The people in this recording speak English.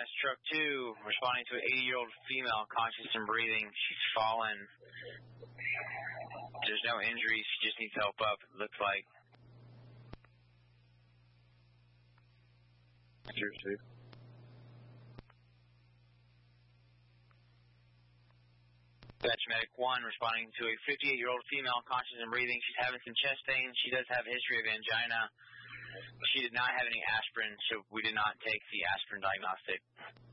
Stroke 2, responding to an 80-year-old female, conscious and breathing. She's fallen. There's no injuries. She just needs help up, it looks like. Stroke 2. Dispatch Medic 1, responding to a 58-year-old female, conscious and breathing. She's having some chest pain. She does have a history of angina. She did not have any aspirin, so we did not take the aspirin diagnostic.